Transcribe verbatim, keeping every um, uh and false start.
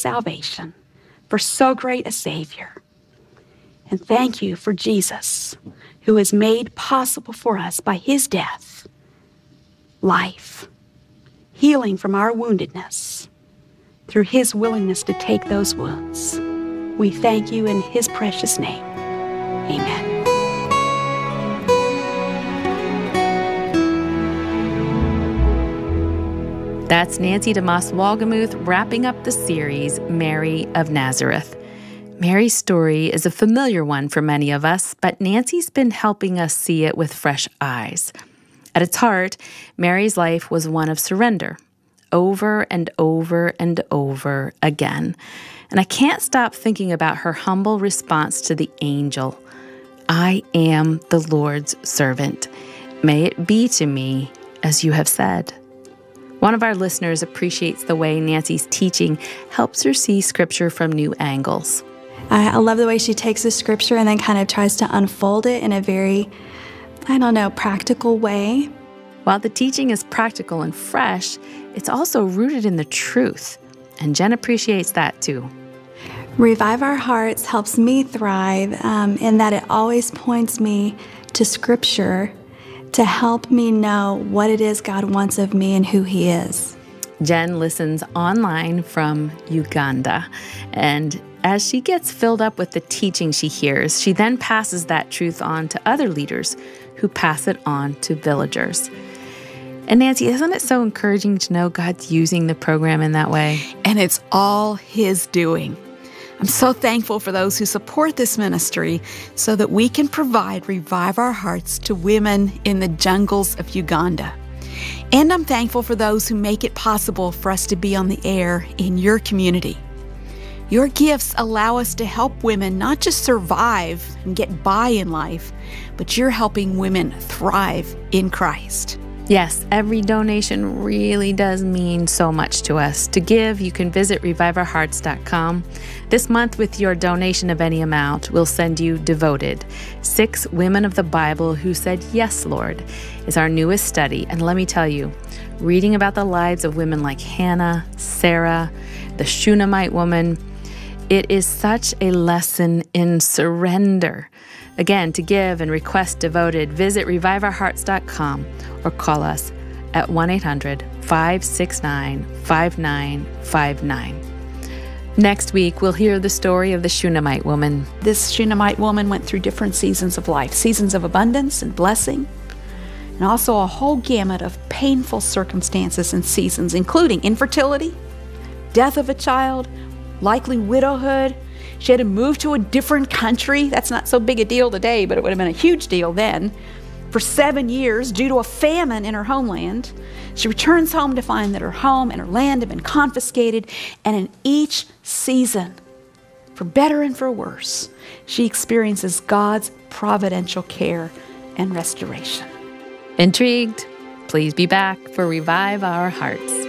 salvation, for so great a Savior. And thank you for Jesus, who has made possible for us by his death, life, healing from our woundedness, through his willingness to take those wounds. We thank you in his precious name. Amen. That's Nancy DeMoss Wolgemuth wrapping up the series, Mary of Nazareth. Mary's story is a familiar one for many of us, but Nancy's been helping us see it with fresh eyes. At its heart, Mary's life was one of surrender, over and over and over again. And I can't stop thinking about her humble response to the angel, "I am the Lord's servant. May it be to me as you have said." One of our listeners appreciates the way Nancy's teaching helps her see Scripture from new angles. I, I love the way she takes the Scripture and then kind of tries to unfold it in a very, I don't know, practical way. While the teaching is practical and fresh, it's also rooted in the truth. And Jen appreciates that too. Revive Our Hearts helps me thrive um, in that it always points me to Scripture to help me know what it is God wants of me and who he is. Jen listens online from Uganda, and as she gets filled up with the teaching she hears, she then passes that truth on to other leaders who pass it on to villagers. And Nancy, isn't it so encouraging to know God's using the program in that way? And it's all his doing. I'm so thankful for those who support this ministry so that we can provide Revive Our Hearts to women in the jungles of Uganda. And I'm thankful for those who make it possible for us to be on the air in your community. Your gifts allow us to help women not just survive and get by in life, but you're helping women thrive in Christ. Yes, every donation really does mean so much to us. To give, you can visit revive our hearts dot com. This month, with your donation of any amount, we'll send you Devoted, Six Women of the Bible Who Said Yes, Lord, is our newest study. And let me tell you, reading about the lives of women like Hannah, Sarah, the Shunammite woman, it is such a lesson in surrender. Again, to give and request Devoted, visit revive our hearts dot com or call us at one eight hundred, five six nine, five nine five nine. Next week, we'll hear the story of the Shunammite woman. This Shunammite woman went through different seasons of life, seasons of abundance and blessing, and also a whole gamut of painful circumstances and seasons, including infertility, death of a child, likely widowhood. She had to move to a different country. That's not so big a deal today, but it would have been a huge deal then. For seven years, due to a famine in her homeland, she returns home to find that her home and her land have been confiscated, and in each season, for better and for worse, she experiences God's providential care and restoration. Intrigued? Please be back for Revive Our Hearts.